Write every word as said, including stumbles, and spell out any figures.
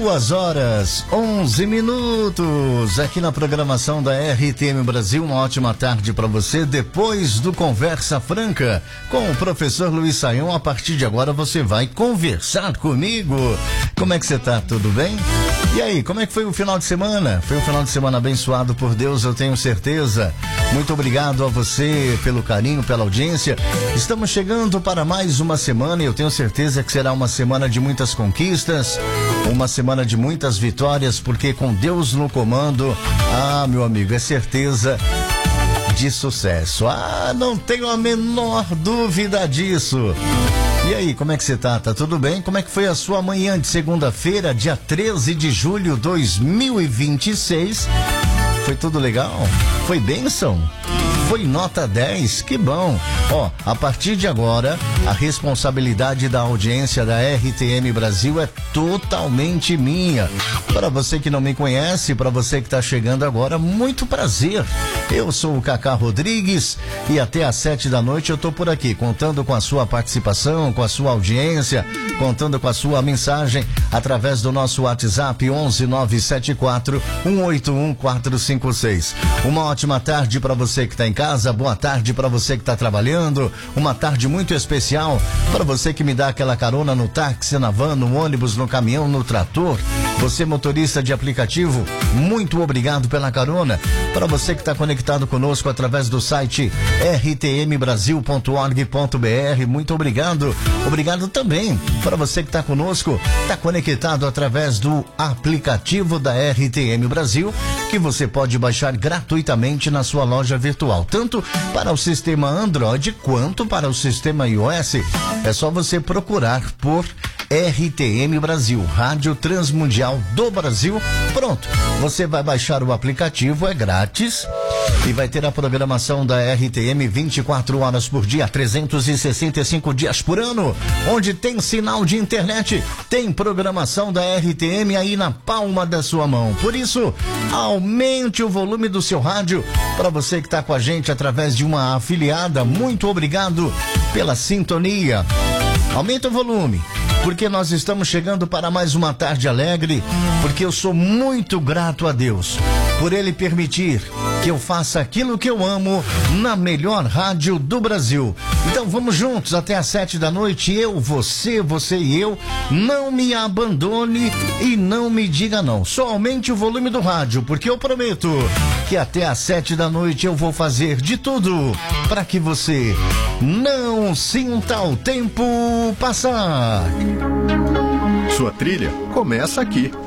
Duas horas, onze minutos, aqui na programação da R T M Brasil. Uma ótima tarde para você, depois do Conversa Franca com o professor Luiz Saião. A partir de agora você vai conversar comigo. Como é que você tá? Tudo bem? E aí, como é que foi o final de semana? Foi um final de semana abençoado por Deus, eu tenho certeza. Muito obrigado a você pelo carinho, pela audiência. Estamos chegando para mais uma semana e eu tenho certeza que será uma semana de muitas conquistas, uma semana de muitas vitórias, porque com Deus no comando, ah, meu amigo, é certeza de sucesso. Ah, não tenho a menor dúvida disso. E aí, como é que você tá? Tá tudo bem? Como é que foi a sua manhã de segunda-feira, dia treze de julho de dois mil e vinte e seis? Foi tudo legal? Foi bênção? Foi nota dez? Que bom! Ó, a partir de agora, a responsabilidade da audiência da R T M Brasil é totalmente minha. Para você que não me conhece, para você que está chegando agora, muito prazer. Eu sou o Cacá Rodrigues e até às sete da noite eu tô por aqui, contando com a sua participação, com a sua audiência, contando com a sua mensagem através do nosso WhatsApp onze nove sete quatro um oito um quatro cinco seis. Uma ótima tarde para você que está em casa, boa tarde para você que está trabalhando, uma tarde muito especial para você que me dá aquela carona no táxi, na van, no ônibus, no caminhão, no trator. Você motorista de aplicativo, muito obrigado pela carona. Para você que está conectado conosco através do site r t m brasil ponto org ponto b r, muito obrigado. Obrigado também para você que está conosco, está conectado através do aplicativo da R T M Brasil, que você pode baixar gratuitamente na sua loja virtual, tanto para o sistema Android quanto para o sistema iOS. É só você procurar por R T M Brasil, Rádio Transmundial do Brasil. Pronto, você vai baixar o aplicativo, é grátis, e vai ter a programação da R T M vinte e quatro horas por dia, trezentos e sessenta e cinco dias por ano. Onde tem sinal de internet, tem programação da R T M aí na palma da sua mão. Por isso, aumente o volume do seu rádio. Para você que está com a gente através de uma afiliada, muito obrigado pela sintonia. Aumenta o volume, porque nós estamos chegando para mais uma tarde alegre, porque eu sou muito grato a Deus por Ele permitir que eu faça aquilo que eu amo na melhor rádio do Brasil. Então vamos juntos até às sete da noite, eu, você, você e eu. Não me abandone e não me diga não. Só aumente o volume do rádio, porque eu prometo que até às sete da noite eu vou fazer de tudo para que você não sinta o tempo passar. Sua trilha começa aqui.